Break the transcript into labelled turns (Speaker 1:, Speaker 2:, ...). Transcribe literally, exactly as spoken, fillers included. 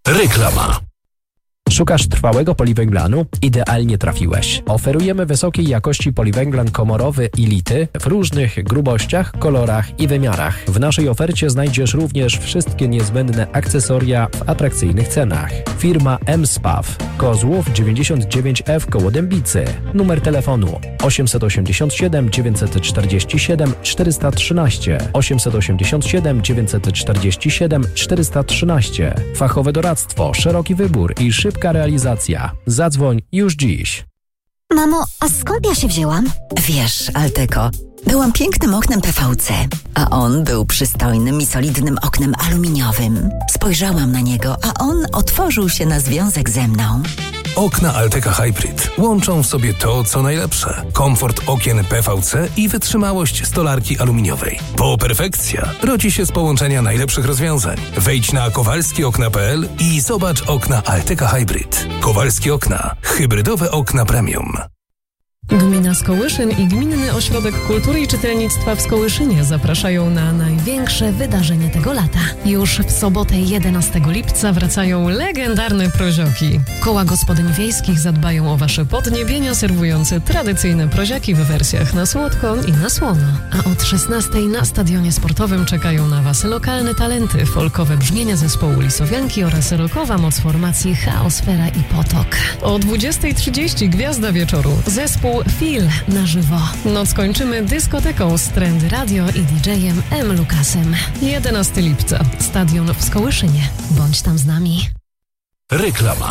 Speaker 1: Reklama.
Speaker 2: Szukasz trwałego poliwęglanu? Idealnie trafiłeś. Oferujemy wysokiej jakości poliwęglan komorowy i lity w różnych grubościach, kolorach i wymiarach. W naszej ofercie znajdziesz również wszystkie niezbędne akcesoria w atrakcyjnych cenach. Firma M-Spaw, Kozłów dziewięćdziesiąt dziewięć F koło Dębicy. Numer telefonu osiemset osiemdziesiąt siedem dziewięćset czterdzieści siedem czterysta trzynaście, osiemset osiemdziesiąt siedem dziewięćset czterdzieści siedem czterysta trzynaście. Fachowe doradztwo, szeroki wybór i szybka realizacja. Zadzwoń już dziś.
Speaker 3: Mamo, a skąd ja się wzięłam?
Speaker 4: Wiesz, Alteko, byłam pięknym oknem P V C, a on był przystojnym i solidnym oknem aluminiowym. Spojrzałam na niego, a on otworzył się na związek ze mną.
Speaker 1: Okna Alteka Hybrid łączą w sobie to, co najlepsze. Komfort okien P V C i wytrzymałość stolarki aluminiowej. Bo perfekcja rodzi się z połączenia najlepszych rozwiązań. Wejdź na kowalski okna kropka p l i zobacz okna Alteka Hybrid. Kowalskie okna. Hybrydowe okna premium.
Speaker 5: Gmina Skołyszyn i Gminny Ośrodek Kultury i Czytelnictwa w Skołyszynie zapraszają na największe wydarzenie tego lata. Już w sobotę jedenastego lipca wracają legendarne prozioki. Koła gospodyń wiejskich zadbają o wasze podniebienia, serwujące tradycyjne proziaki w wersjach na słodko i na słono. A od szesnastej na stadionie sportowym czekają na was lokalne talenty, folkowe brzmienia zespołu Lisowianki oraz rockowa moc formacji Chaosfera i Potok. O dwudziestej trzydzieści gwiazda wieczoru. Zespół Feel na żywo. Noc kończymy dyskoteką z Trendy Radio i D J-em M. Lukasem. jedenastego lipca. Stadion w Skołyszynie. Bądź tam z nami.
Speaker 1: Reklama.